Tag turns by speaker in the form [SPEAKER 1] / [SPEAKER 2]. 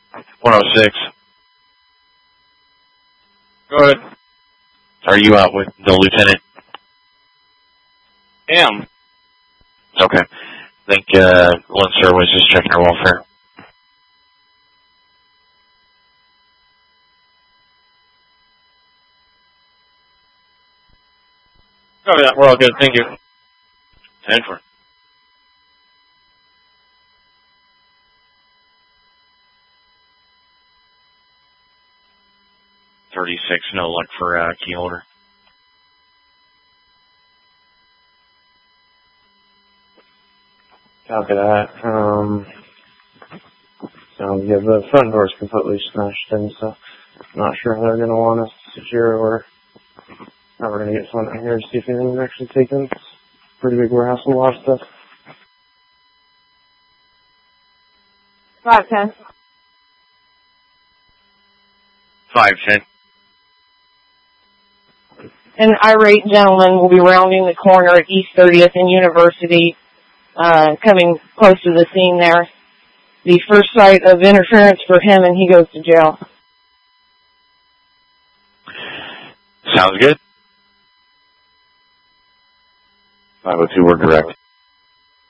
[SPEAKER 1] 106.
[SPEAKER 2] Go ahead.
[SPEAKER 1] Are you out with the lieutenant?
[SPEAKER 2] Am.
[SPEAKER 1] Okay. I think Linster was just checking her welfare.
[SPEAKER 2] Oh, yeah, we're all good. Thank you.
[SPEAKER 1] 10-4. No luck for key holder.
[SPEAKER 3] Copy that. So yeah, the front door's completely smashed in, so I'm not sure if they're gonna want us to secure or not. We're gonna get someone out here to see if anything's actually taken. It's a pretty big warehouse with a lot of stuff.
[SPEAKER 4] 510.
[SPEAKER 1] 510.
[SPEAKER 4] An irate gentleman will be rounding the corner at East 30th and University, coming close to the scene there. The first sight of interference for him, and he goes to jail.
[SPEAKER 1] Sounds good. 502, we're direct.